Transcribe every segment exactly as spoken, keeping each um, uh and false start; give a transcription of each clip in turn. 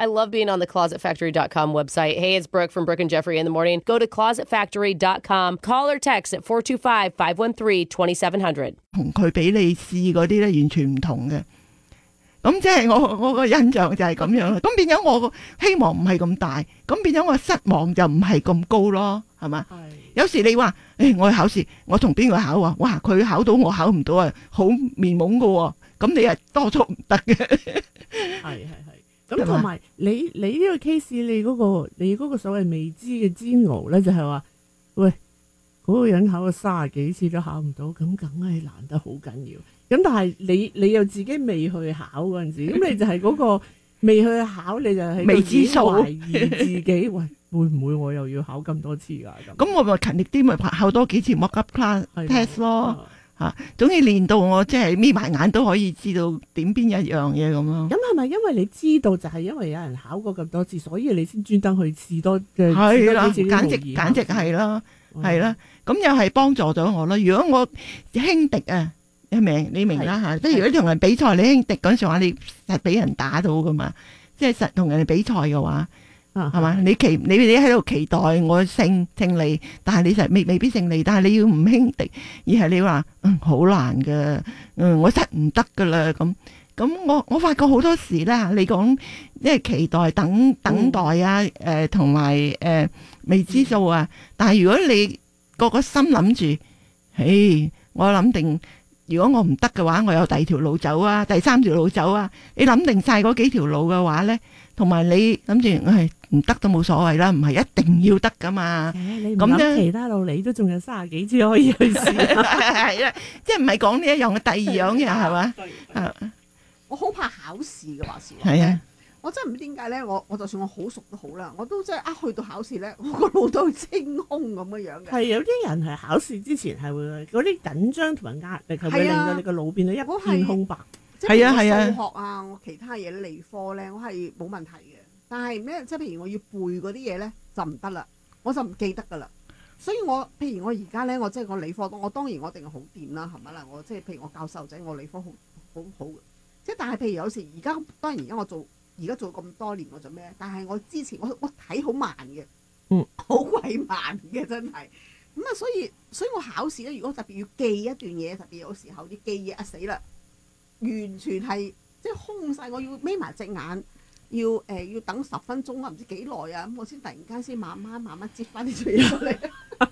I love being on the closet factory dot com website. Hey, it's Brooke from Brooke and Jeffrey in the morning. Go to closet factory dot com. Call or text at four two five, five one three, two seven zero zero. 同佢俾你試嗰啲咧完全唔同嘅。咁即係我我個印象就係咁樣啦。咁變咗我個希望唔係咁大，咁變咗我失望就唔係咁高咯，係嘛？有時你話誒，我去考試，我同邊個考啊？哇，佢考到我考唔到啊，好面懵噶喎。咁你係多數唔得嘅。 係係係。咁同埋你你呢個 case， 你嗰個你嗰個所謂未知嘅煎熬咧，就係話，喂，嗰個人考咗三十幾次都考唔到，咁梗係難得好緊要。咁但係你你又自己未去考嗰陣時，咁你就係嗰個未去考，你就係未知數， 懷疑自己，喂，會唔會我又要考咁多次㗎？咁咁我咪勤力啲，咪考多幾次 mock up class test 咯。嚇，總之練到我即係眯埋眼都可以知道點邊一樣嘢咁咯。 咁係咪因為你知道就係因為有人考過咁多次，所以你先專登去試多嘅？ 係啦，簡直簡直係啦，係啦。咁又係幫助咗我啦。如果我輕敵啊，你明你明啦嚇。即係如果同人比賽，你輕敵嗰陣時話，你係俾人打到噶嘛。即係實同人哋比賽嘅話。係嘛？你期你你喺度期待我勝勝利，但係你實未未必勝利，但係你要唔輕敵，而係你話嗯好難嘅，嗯我實唔得噶啦咁咁我我發覺好多時咧，你講即係期待等等待啊，誒同埋誒未知數啊，但係如果你個個心諗住，唉我諗定如果我唔得嘅話，我有第二條路走啊，第三條路走啊，你諗定晒嗰幾條路嘅話咧，同埋你諗住唉唔得都冇所謂啦，唔係一定要得噶嘛。 你唔諗其他路，你都仲有三十幾次可以去試。 係啦，即係唔係講呢一樣嘅第二樣嘢係嘛？ 我好怕考試嘅話事。 係啊， 我真係唔知點解咧，我我就算我好熟都好啦，我都真係一去到考試咧，我個腦都清空咁嘅樣嘅。 係有啲人係考試之前係會嗰啲緊張同埋壓力係會令到你個腦變到一片空白。 係啊係啊， 數學啊，我其他嘢理科咧，我係冇問題嘅。但係咩？即係譬如我要背嗰啲嘢咧，就唔得啦，我就唔記得噶啦。所以我譬如我而家咧，我即係我理科，我當然我一定係好掂啦，係咪啦？我即係譬如我教細路仔，我理科好好好嘅。即係但係譬如有時而家當然而家我做而家做咁多年我做咩？但係我之前我我睇好慢嘅， 嗯，好鬼慢嘅真係。咁啊，所以所以我考試咧，如果特別要記一段嘢，特別有時候啲記嘢啊死啦，完全係即係空晒，我要眯埋隻眼。要誒、呃、要等十分鐘啊，唔知幾耐啊，咁我先突然間先慢慢慢慢接翻啲嘢出嚟。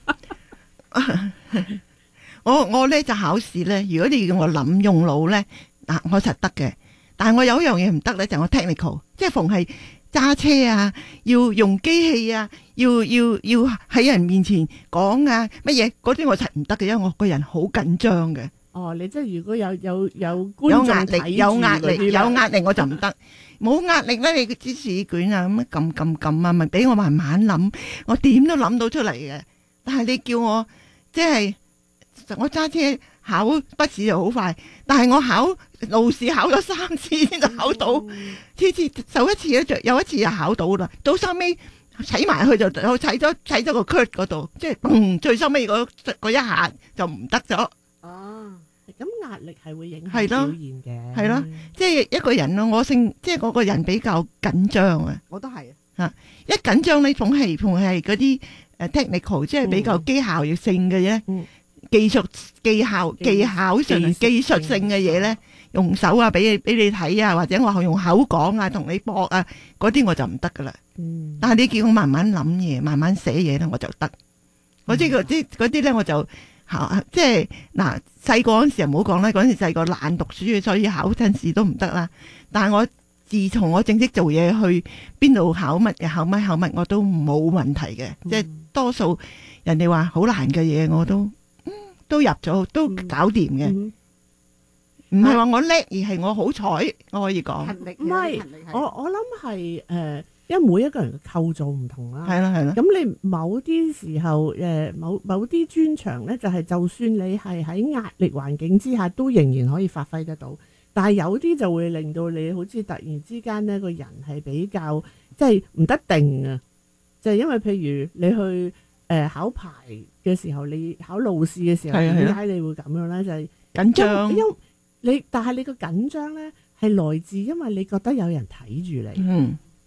我我咧就考試咧，如果你要我諗用腦咧，嗱我實得嘅。但係我有一樣嘢唔得咧，就係、我 technical， 即係逢係揸車啊，要用機器啊，要要要喺人面前講啊乜嘢嗰啲我實唔得嘅，因為我個人好緊張嘅。 哦，你即係如果有有有觀眾睇住有壓力，有壓力我就唔得。冇壓力咧，你個知試卷啊咁撳撳撳啊，咪俾我慢慢諗，我點都諗到出嚟嘅。但係你叫我即係我揸車考筆試就好快，但係我考路試考咗三次先就考到，次次受一次咧，有一次就考到啦。到收尾踩埋去就我踩咗踩咗個 curve 嗰度，即係嘣最收尾嗰嗰一下就唔得咗。 哦。咁壓力係會影響係表現嘅， 係咯，即係一個人咯。我性即係我個人比較緊張啊。 我都係啊，一緊張你逢係逢係嗰啲誒 technical，即係比較機械性嘅啫， 嗯、 技術技巧技巧性技術性嘅嘢咧，用手啊俾你俾你睇啊，或者我用口講啊，同你搏啊，嗰啲我就唔得噶啦。 嗯、 但係你叫我慢慢諗嘢，慢慢寫嘢咧，我就得。嗰啲嗰啲嗰啲咧，我就。考即係嗱，細個嗰陣時唔好講啦，嗰陣時細個懶讀書，所以考陣時都唔得啦。但係我自從我正式做嘢去邊度考乜嘅考乜考乜，我都冇問題嘅。嗯、即係多數人哋話好難嘅嘢，我都、嗯、都入咗，都搞掂嘅。唔係話我叻，而係我好彩，我可以講。 唔係，我我諗係誒。因為每一個人嘅構造唔同啦， 係啦係啦。 咁你某啲時候，誒某某啲專長咧，就係就算你係喺壓力環境之下，都仍然可以發揮得到。但係有啲就會令到你好似突然之間呢個人係比較即係唔得定啊。就係因為譬如你去誒考牌嘅時候，你考路試嘅時候，點解你會咁樣咧？就係緊張，因你但係你個緊張咧係來自因為你覺得有人睇住你。嗯。